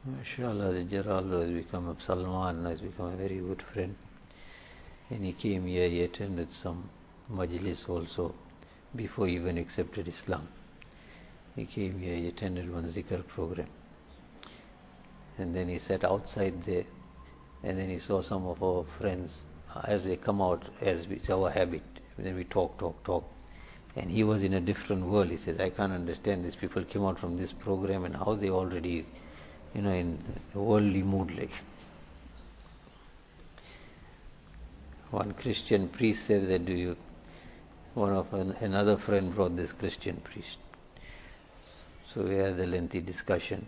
MashaAllah, Geraldo has become a Salman, has become a very good friend. And he came here, he attended some majlis also before he even accepted Islam. He came here, he attended one zikr program. And then he sat outside there, and then he saw some of our friends as they come out, as it's our habit. And then we talk. And he was in a different world. He says, I can't understand these people came out from this program and how they already, in a worldly mood like. One Christian priest said that another friend brought this Christian priest. So we had a lengthy discussion.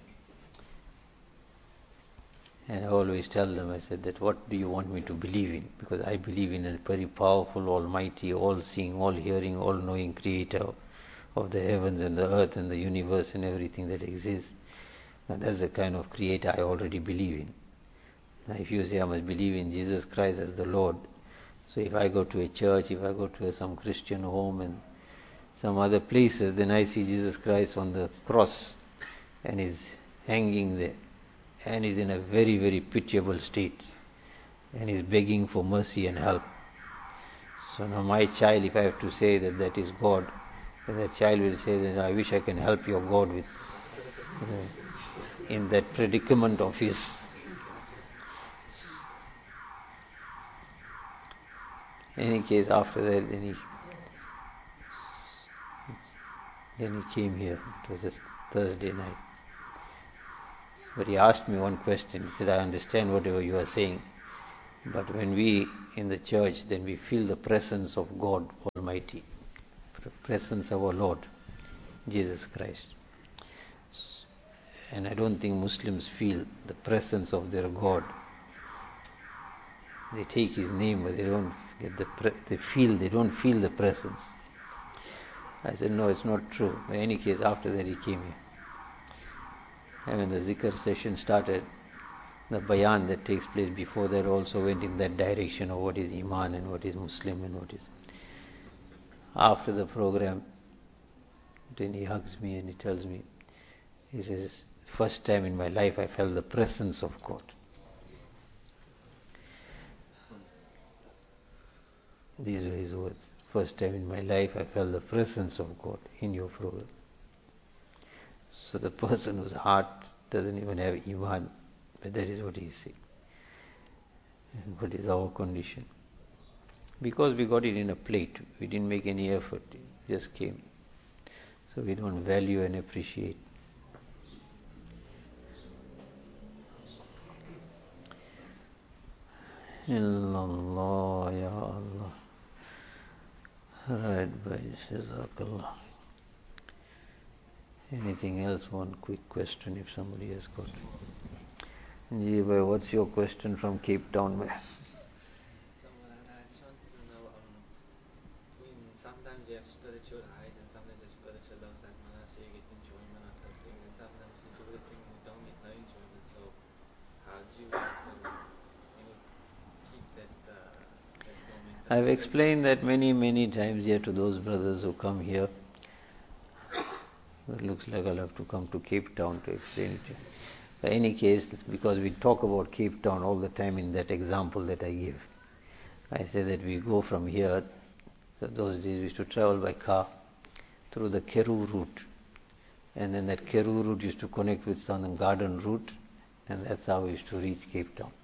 And I always tell them, I said that what do you want me to believe in? Because I believe in a very powerful, almighty, all-seeing, all-hearing, all-knowing creator of the heavens and the earth and the universe and everything that exists. And that's the kind of creator I already believe in. Now if you say I must believe in Jesus Christ as the Lord, so if I go to a church, if I go to some Christian home and some other places, then I see Jesus Christ on the cross and he's hanging there. And is in a very, very pitiable state, and is begging for mercy and help. So now my child, if I have to say that is God, then that child will say that I wish I can help your God with, in that predicament of his. In any case, after that, then he came here. It was a Thursday night. But he asked me one question. He said, I understand whatever you are saying, but when we in the church, then we feel the presence of God Almighty, the presence of our Lord, Jesus Christ. And I don't think Muslims feel the presence of their God. They take his name, but they don't get they don't feel the presence. I said, no, it's not true. In any case, after that he came here. And when the zikr session started, the bayan that takes place before that also went in that direction of what is Iman and what is Muslim and what is. After the program, then he hugs me and he tells me, he says, first time in my life I felt the presence of God. These were his words. First time in my life I felt the presence of God in your program. So the person whose heart doesn't even have Iman, but that is what he is saying. And what is our condition? Because we got it in a plate, we didn't make any effort, it just came. So we don't value and appreciate. Illallah, Ya Allah. Right, by Jazakallah. Anything else? One quick question if somebody has got. Ji bhai, what's your question from Cape Town? Sometimes you have spiritual highs and sometimes you have spiritual lows, like so you get enjoyment out of things, and sometimes you do the thing you don't get no enjoyment. So how do you keep that momentum? I've explained that many times here to those brothers who come here. It looks like I'll have to come to Cape Town to explain it to you. In any case, because we talk about Cape Town all the time in that example that I give. I say that we go from here, so those days we used to travel by car through the Keru route. And then that Keru route used to connect with some garden route, and that's how we used to reach Cape Town.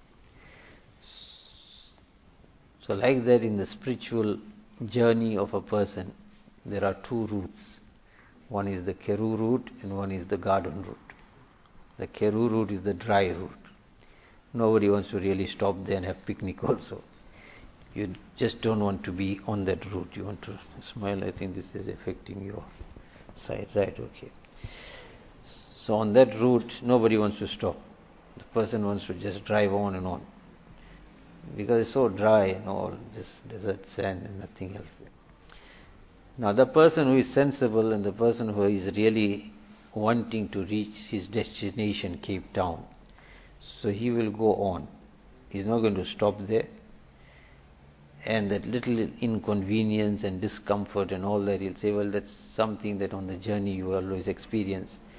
So like that in the spiritual journey of a person, there are two routes. One is the Keru route and one is the garden route. The Keru route is the dry route. Nobody wants to really stop there and have picnic also. You just don't want to be on that route. You want to smile. I think this is affecting your side. Right, okay. So on that route, nobody wants to stop. The person wants to just drive on and on. Because it's so dry and all, just desert sand and nothing else. Now the person who is sensible and the person who is really wanting to reach his destination, Cape Town, so he will go on. He's not going to stop there. And that little inconvenience and discomfort and all that, he'll say, well, that's something that on the journey you always experience.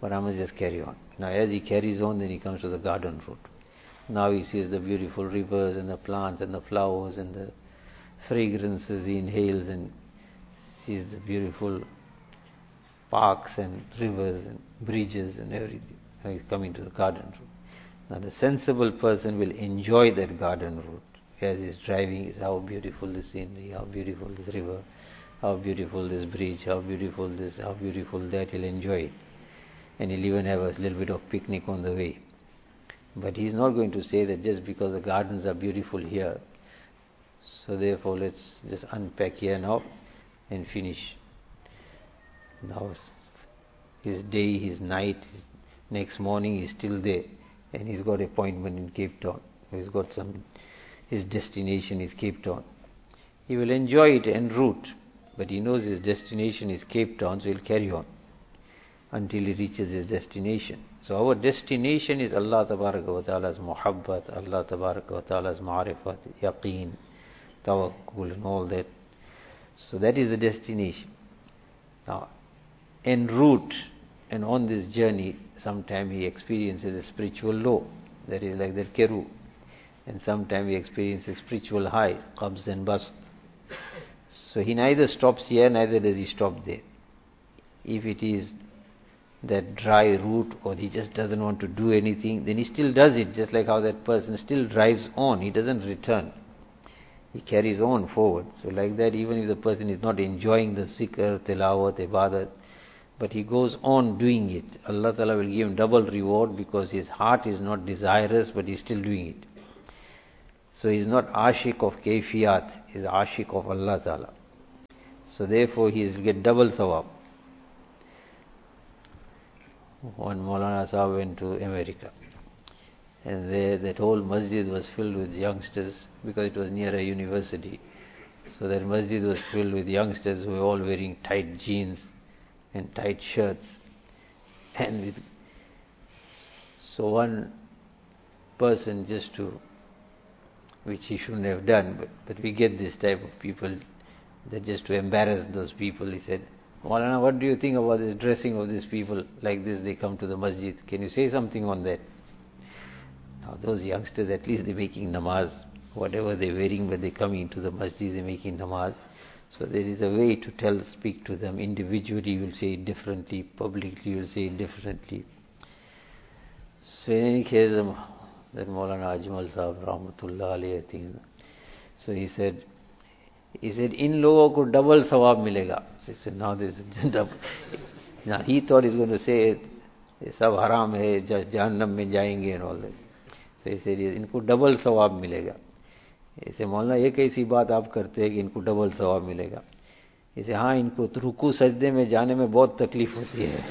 but I must just carry on. Now as he carries on, then he comes to the garden route. Now he sees the beautiful rivers and the plants and the flowers and the fragrances he inhales, and sees the beautiful parks and rivers and bridges and everything. Now he's coming to the garden route. Now the sensible person will enjoy that garden route. As he's driving, is how beautiful this scenery, how beautiful this river, how beautiful this bridge, how beautiful this, how beautiful that. He'll enjoy it. And he'll even have a little bit of picnic on the way. But he's not going to say that just because the gardens are beautiful here, so therefore let's just unpack here now and finish. Now his day, his night, his next morning is still there, and he's got appointment in Cape Town. His destination is Cape Town. He will enjoy it en route, but he knows his destination is Cape Town, so he'll carry on until he reaches his destination. So our destination is Allah Tabaraka wa Ta'ala's muhabbat, Allah Tabaraka wa Ta'ala's ma'rifat, yaqeen, tawakkul and all that. So that is the destination. Now, en route and on this journey, sometime he experiences a spiritual low, that is like that keru, and sometime he experiences spiritual high, qabz and bast. So he neither stops here, neither does he stop there. If it is that dry route, or he just doesn't want to do anything, then he still does it, just like how that person still drives on, he doesn't return. He carries on forward. So like that, even if the person is not enjoying the zikr, tilawat, ibadat, but he goes on doing it, Allah Ta'ala will give him double reward, because his heart is not desirous, but he's still doing it. So he's not ashik of kayfiyat, he's ashik of Allah Ta'ala. So therefore he will get double sawab. One Maulana Sahib went to America, and there that whole masjid was filled with youngsters, because it was near a university. So that masjid was filled with youngsters who were all wearing tight jeans and tight shirts, and so one person, which he shouldn't have done, but we get this type of people, that just to embarrass those people, he said, Maulana, what do you think about this dressing of these people like this? They come to the masjid. Can you say something on that? Now those youngsters, at least they're making namaz, whatever they're wearing, but they're coming into the masjid, they're making namaz. So there is a way to speak to them. Individually you will say it differently, publicly you will say it differently. So in any case, that Maulana Ajmal Sahib Rahmatullah Alayhi, I think, so he said, in logo ko double sawab milega. So he said, now this is double. Now he thought he's going to say, sab haram hai, jahannam mein jayenge and all that. So he said, इनको double sawab मिलेगा. ऐसे मौलाना ये कैसी बात आप करते हैं कि इनको double sawab मिलेगा? ऐसे हाँ, इनको रुकू सजदे में जाने में बहुत तकलीफ होती है.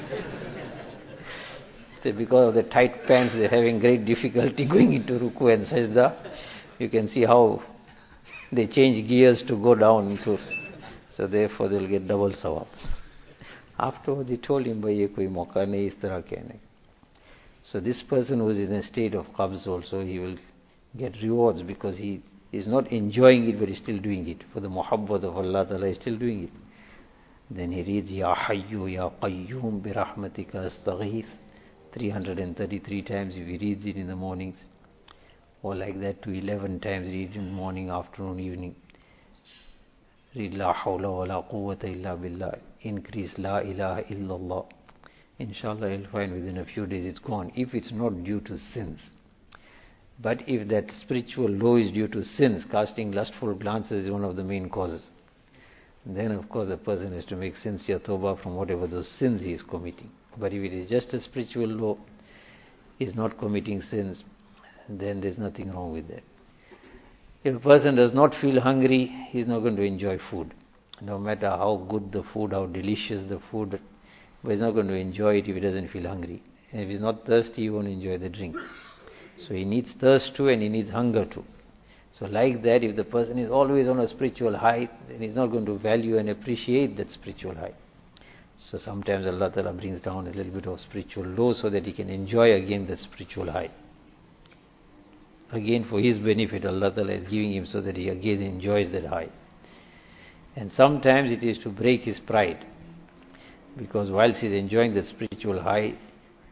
So because of the tight pants, they're having great difficulty going into ruku and sajda. You can see how they change gears to go down into. So therefore they'll get double sawab. Afterwards he told him, bhai ye koi mauka nahi is tarah kehne. So this person who is in a state of qabz also, he will get rewards, because he is not enjoying it, but he's still doing it. For the muhabbat of Allah Ta'ala, he's still doing it. Then he reads, Ya Hayyu Ya Qayyum Bi Rahmatika Astaghith 333 times if he reads it in the mornings. Or like that to 11 times, read in the morning, afternoon, evening. Read La Hawla Wa La Quwwata Illa Billah. Increase La Ilaha Illallah. Inshallah you'll find within a few days it's gone, if it's not due to sins. But if that spiritual low is due to sins, casting lustful glances is one of the main causes, then of course a person has to make sincere tawbah from whatever those sins he is committing. But if it is just a spiritual low, he is not committing sins, then there's nothing wrong with that. If a person does not feel hungry, he is not going to enjoy food. No matter how good the food, how delicious the food, but he's not going to enjoy it if he doesn't feel hungry. And if he's not thirsty, he won't enjoy the drink. So he needs thirst too, and he needs hunger too. So like that, if the person is always on a spiritual high, then he's not going to value and appreciate that spiritual high. So sometimes Allah Ta'ala brings down a little bit of spiritual low, so that he can enjoy again that spiritual high. Again for his benefit, Allah Ta'ala is giving him, so that he again enjoys that high. And sometimes it is to break his pride, because whilst he is enjoying that spiritual high,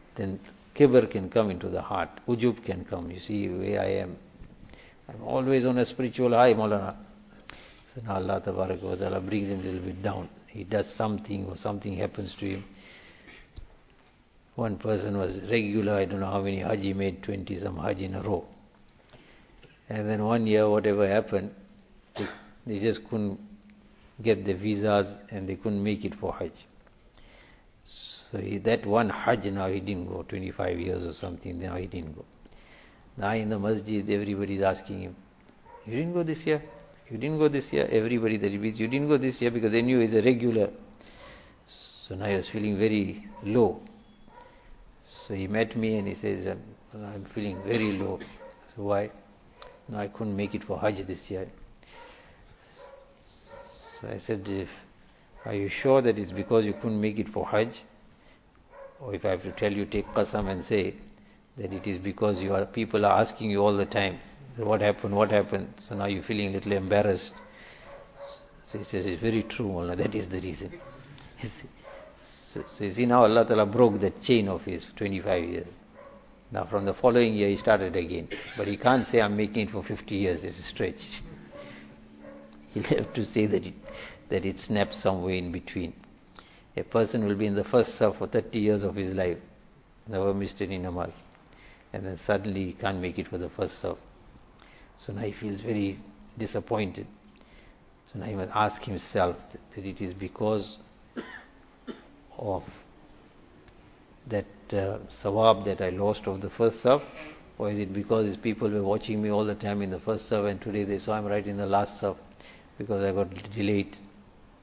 then kibr can come into the heart, ujub can come. You see where I am. I'm always on a spiritual high, Maulana. So now Allah Tabaraka wa Ta'ala brings him a little bit down. He does something or something happens to him. One person was regular, I don't know how many Hajj he made, 20 some Hajj in a row. And then one year, whatever happened, they just couldn't get the visas and they couldn't make it for Hajj. So that one Hajj now he didn't go, 25 years or something, now he didn't go. Now in the masjid, everybody is asking him, you didn't go this year? You didn't go this year? Everybody that repeats, you didn't go this year, because they knew he's a regular. So now he was feeling very low. So he met me and he says, I'm feeling very low. So why? No, I couldn't make it for Hajj this year. So I said, are you sure that it's because you couldn't make it for Hajj? Or if I have to tell you, take qasam and say that it is because people are asking you all the time, what happened, what happened? So now you're feeling a little embarrassed. So he says, it's very true, Allah, that is the reason. So you see now Allah Ta'ala broke that chain of his 25 years. Now from the following year he started again. But he can't say I'm making it for 50 years, it's a stretch. He'll have to say that it snaps somewhere in between. A person will be in the first saf for 30 years of his life, never missed any namaz. And then suddenly he can't make it for the first saf. So now he feels very disappointed. So now he must ask himself that it is because of that sawab that I lost of the first saf, or is it because these people were watching me all the time in the first saf and today they saw I'm right in the last saf because I got delayed.